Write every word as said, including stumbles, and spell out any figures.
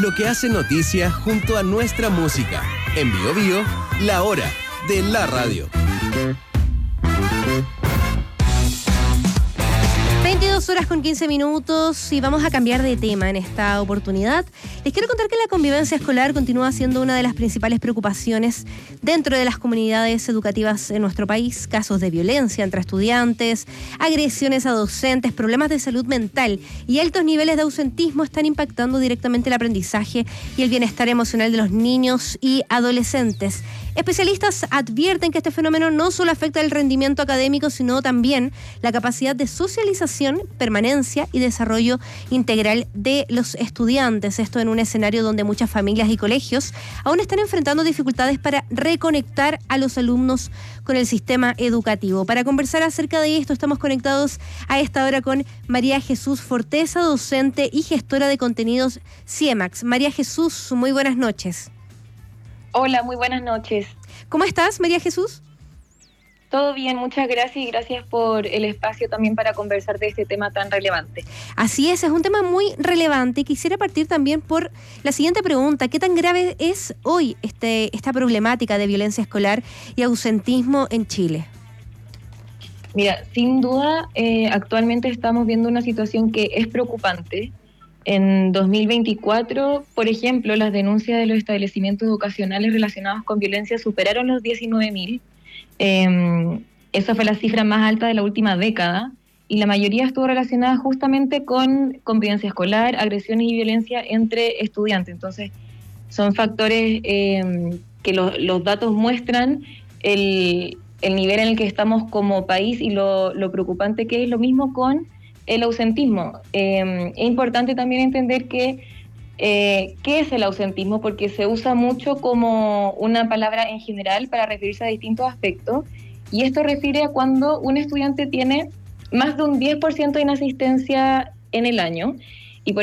lo que hace noticia junto a nuestra música. En Bio Bio, la hora de la radio. veintidós horas con quince minutos y vamos a cambiar de tema en esta oportunidad. Les quiero contar que la convivencia escolar continúa siendo una de las principales preocupaciones dentro de las comunidades educativas en nuestro país. Casos de violencia entre estudiantes, agresiones a docentes, problemas de salud mental y altos niveles de ausentismo están impactando directamente el aprendizaje y el bienestar emocional de los niños y adolescentes. Especialistas advierten que este fenómeno no solo afecta el rendimiento académico, sino también la capacidad de socialización, permanencia y desarrollo integral de los estudiantes. Esto en un escenario donde muchas familias y colegios aún están enfrentando dificultades para reconectar a los alumnos con el sistema educativo. Para conversar acerca de esto, estamos conectados a esta hora con María Jesús Forteza, docente y gestora de contenidos CIEMAX. María Jesús, muy buenas noches. Hola, muy buenas noches. ¿Cómo estás, María Jesús? Todo bien, muchas gracias y gracias por el espacio también para conversar de este tema tan relevante. Así es, es un tema muy relevante. Quisiera partir también por la siguiente pregunta. ¿Qué tan grave es hoy este, esta problemática de violencia escolar y ausentismo en Chile? Mira, sin duda, eh, actualmente estamos viendo una situación que es preocupante. En dos mil veinticuatro, por ejemplo, las denuncias de los establecimientos educacionales relacionados con violencia superaron los diecinueve mil. Eh, esa fue la cifra más alta de la última década y la mayoría estuvo relacionada justamente con convivencia escolar, agresiones y violencia entre estudiantes. Entonces, son factores eh, que lo, los datos muestran el, el nivel en el que estamos como país y lo, lo preocupante que es. Lo mismo con el ausentismo. Eh, es importante también entender que eh, qué es el ausentismo, porque se usa mucho como una palabra en general para referirse a distintos aspectos, y esto refiere a cuando un estudiante tiene más de un diez por ciento de inasistencia en el año,